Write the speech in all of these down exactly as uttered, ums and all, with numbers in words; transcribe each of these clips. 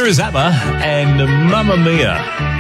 is ABBA and Mamma Mia.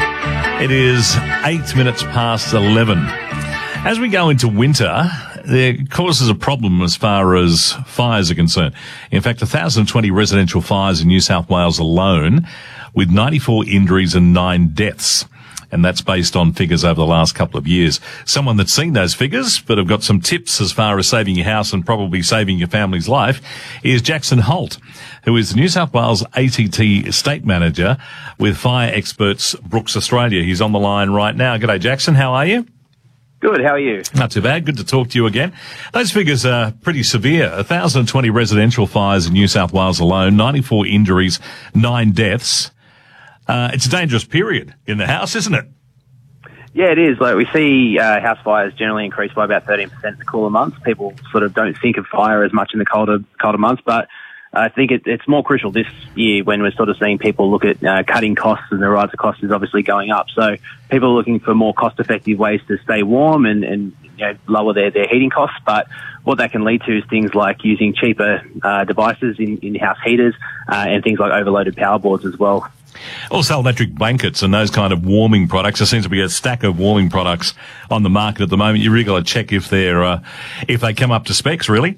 It is eight minutes past eleven. As we go into winter, it causes a problem as far as fires are concerned. In fact, one thousand twenty residential fires in New South Wales alone, with ninety-four injuries and nine deaths. And that's based on figures over the last couple of years. Someone that's seen those figures, but have got some tips as far as saving your house and probably saving your family's life, is Jackson Holt, who is the New South Wales A T T Estate Manager with Fire Experts Brooks Australia. He's on the line right now. G'day, Jackson. How are you? Good, how are you? Not too bad. Good to talk to you again. Those figures are pretty severe. one thousand twenty residential fires in New South Wales alone, ninety-four injuries, nine deaths. Uh, it's a dangerous period in the house, isn't it? Yeah, it is. Like we see uh, house fires generally increase by about thirteen percent in the cooler months. People sort of don't think of fire as much in the colder colder months, but I think it, it's more crucial this year when we're sort of seeing people look at uh, cutting costs, and the rise of costs is obviously going up. So people are looking for more cost-effective ways to stay warm and, and you know, lower their, their heating costs. But what that can lead to is things like using cheaper uh, devices in, in house heaters uh, and things like overloaded power boards as well. Also electric blankets and those kind of warming products. There seems to be a stack of warming products on the market at the moment. You really got to check if they're uh, if they come up to specs, really.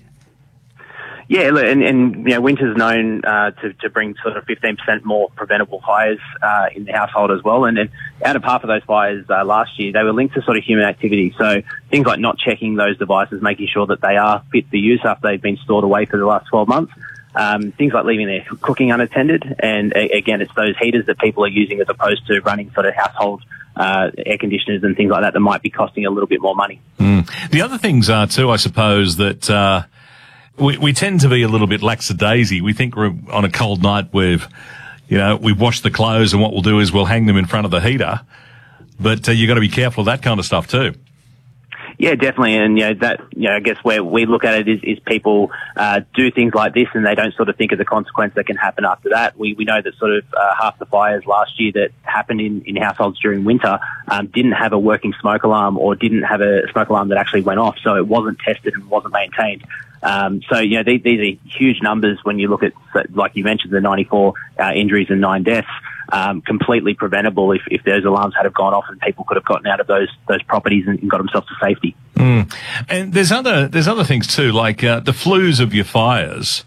Yeah, look, and, and you know, winter's known uh, to, to bring sort of fifteen percent more preventable fires uh, in the household as well. And, and out of half of those fires uh, last year, they were linked to sort of human activity. So things like not checking those devices, making sure that they are fit for use after they've been stored away for the last twelve months. Um, things like leaving their cooking unattended. And a, again, it's those heaters that people are using as opposed to running sort of household uh, air conditioners and things like that that might be costing a little bit more money. Mm. The other things are too, I suppose, that uh, we, we tend to be a little bit lackadaisy. We think we're on a cold night, we've, you know, we've washed the clothes, and what we'll do is we'll hang them in front of the heater. But uh, you've got to be careful of that kind of stuff too. Yeah, definitely. And, you know, that, you know, I guess where we look at it is, is people, uh, do things like this and they don't sort of think of the consequence that can happen after that. We, we know that sort of, uh, half the fires last year that happened in, in households during winter, um, didn't have a working smoke alarm or didn't have a smoke alarm that actually went off. So it wasn't tested and wasn't maintained. Um, so, you know, these, these are huge numbers when you look at, like you mentioned, the ninety-four, uh, injuries and nine deaths. Um, completely preventable if, if those alarms had have gone off and people could have gotten out of those those properties and, and got themselves to safety. Mm. And there's other there's other things too, like uh, the flues of your fires,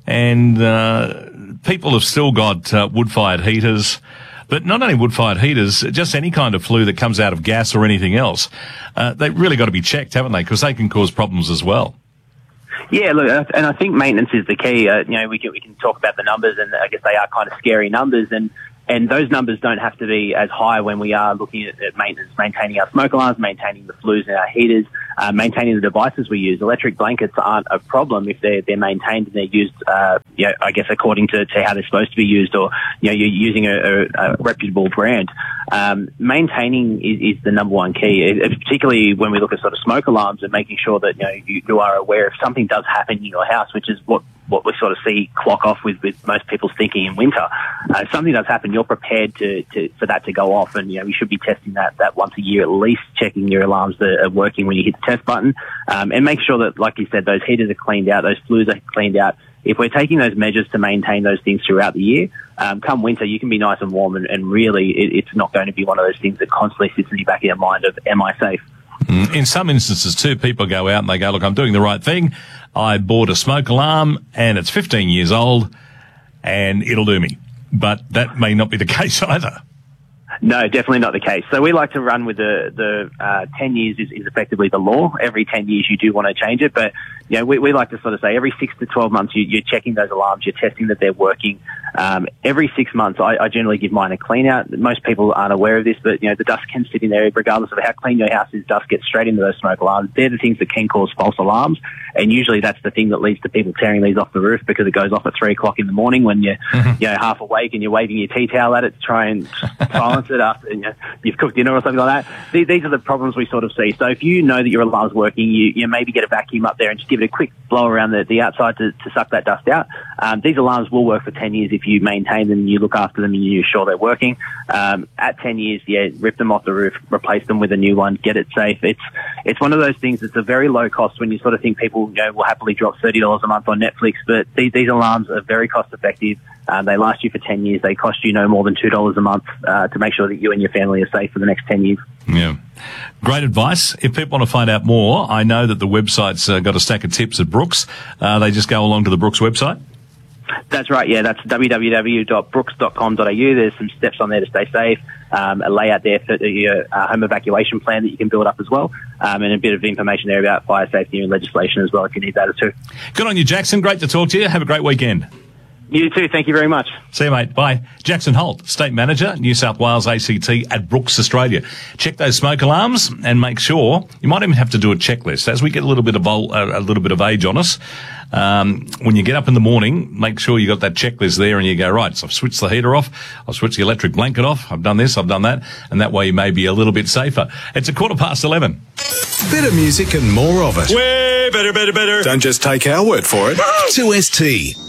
and uh, people have still got uh, wood-fired heaters. But not only wood-fired heaters, just any kind of flue that comes out of gas or anything else, uh, they've really got to be checked, haven't they? Because they can cause problems as well. Yeah, look, and I think maintenance is the key. Uh, you know, we can we can talk about the numbers, and I guess they are kind of scary numbers, and and those numbers don't have to be as high when we are looking at, at maintenance, maintaining our smoke alarms, maintaining the flues in our heaters, uh, maintaining the devices we use. Electric blankets aren't a problem if they're they're maintained and they're used, uh, you know, I guess according to, to how they're supposed to be used, or you know, you're using a, a, a reputable brand. Um, maintaining is, is the number one key, it, particularly when we look at sort of smoke alarms and making sure that you know you, you are aware if something does happen in your house, which is what. what we sort of see clock off with, with most people's thinking in winter. Uh, if something does happen, you're prepared to, to, for that to go off. And, you know, we should be testing that, that once a year at least, checking your alarms that are working when you hit the test button. Um, and make sure that, like you said, those heaters are cleaned out, those flues are cleaned out. If we're taking those measures to maintain those things throughout the year, um, come winter, you can be nice and warm. And, and really, it, it's not going to be one of those things that constantly sits in the back of your mind of, am I safe? In some instances, too, people go out and they go, look, I'm doing the right thing. I bought a smoke alarm and it's fifteen years old and it'll do me. But that may not be the case either. No, definitely not the case. So we like to run with the, the uh, ten years is, is effectively the law. Every ten years you do want to change it. But, you know, we, we like to sort of say every six to twelve months you, you're checking those alarms, you're testing that they're working. Um, every six months I, I generally give mine a clean out. Most people aren't aware of this, but, you know, the dust can sit in there regardless of how clean your house is. Dust gets straight into those smoke alarms. They're the things that can cause false alarms. And usually that's the thing that leads to people tearing these off the roof because it goes off at three o'clock in the morning when you're, mm-hmm. you know, half awake and you're waving your tea towel at it to try and silence concert after you know, you've cooked dinner or something like that. These, these are the problems we sort of see. So if you know that your alarm's working, you, you maybe get a vacuum up there and just give it a quick blow around the, the outside to, to suck that dust out. Um, these alarms will work for ten years if you maintain them, you look after them, and you're sure they're working. Um, at ten years, yeah, rip them off the roof, replace them with a new one, get it safe. It's it's one of those things that's a very low cost when you sort of think people, you know, will happily drop thirty dollars a month on Netflix, but these, these alarms are very cost effective. Um, they last you for ten years. They cost you no more than two dollars a month uh, to make sure that you and your family are safe for the next ten years. Yeah. Great advice. If people want to find out more, I know that the website's uh, got a stack of tips at Brooks. Uh, they just go along to the Brooks website? That's right, yeah. That's w w w dot brooks dot com dot a u. There's some steps on there to stay safe, um, a layout there for your uh, home evacuation plan that you can build up as well, um, and a bit of information there about fire safety and legislation as well if you need that too. Good on you, Jackson. Great to talk to you. Have a great weekend. You too. Thank you very much. See you, mate. Bye. Jackson Holt, State Manager, New South Wales A C T at Brooks Australia. Check those smoke alarms and make sure. You might even have to do a checklist as we get a little bit of old, a little bit of age on us. Um, when you get up in the morning, make sure you got that checklist there and you go, right, so I've switched the heater off, I've switched the electric blanket off, I've done this, I've done that, and that way you may be a little bit safer. It's a quarter past eleven. Better music and more of it. Way better, better, better. Don't just take our word for it. two S T.